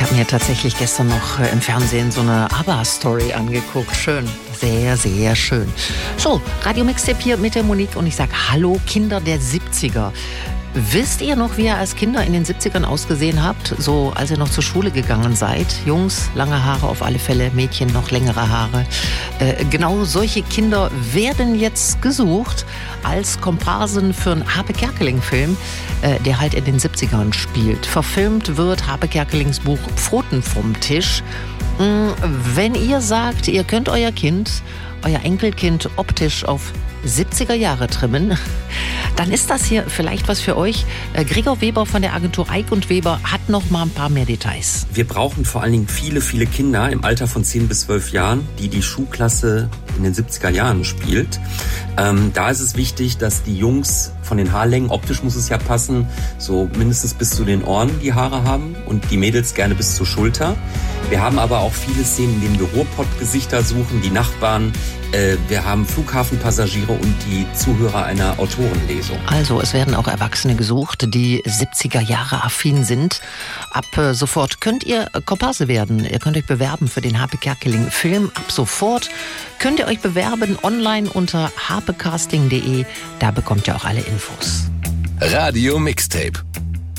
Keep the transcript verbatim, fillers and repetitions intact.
Ich habe mir tatsächlich gestern noch äh, im Fernsehen so eine ABBA-Story angeguckt. Schön, sehr, sehr schön. So, Radio Mixtape hier mit der Monique und ich sage Hallo Kinder der siebziger. Wisst ihr noch, wie ihr als Kinder in den siebzigern ausgesehen habt? So, als ihr noch zur Schule gegangen seid? Jungs, lange Haare auf alle Fälle, Mädchen noch längere Haare. Äh, genau solche Kinder werden jetzt gesucht als Komparsen für einen Harpe Kerkeling-Film, äh, der halt in den siebzigern spielt. Verfilmt wird Harpe Kerkelings Buch Pfoten vom Tisch. Mh, wenn ihr sagt, ihr könnt euer Kind, euer Enkelkind optisch auf siebziger Jahre trimmen, dann ist das hier vielleicht was für euch. Gregor Weber von der Agentur Eick und Weber hat noch mal ein paar mehr Details. Wir brauchen vor allen Dingen viele, viele Kinder im Alter von zehn bis zwölf Jahren, die die Schuhklasse in den siebziger Jahren spielt. Ähm, da ist es wichtig, dass die Jungs von den Haarlängen, optisch muss es ja passen, so mindestens bis zu den Ohren die Haare haben und die Mädels gerne bis zur Schulter. Wir haben aber auch viele Szenen, in denen wir Ruhrpott-Gesichter suchen, die Nachbarn. Äh, wir haben Flughafenpassagiere und die Zuhörer einer Autorenlesung. Also es werden auch Erwachsene gesucht, die siebziger Jahre affin sind. Ab äh, sofort könnt ihr Komparse werden. Ihr könnt euch bewerben für den Harpe Kerkeling Film. Ab sofort könnt ihr euch bewerben online unter harpecasting punkt de. Da bekommt ihr auch alle Infos. Radio Mixtape.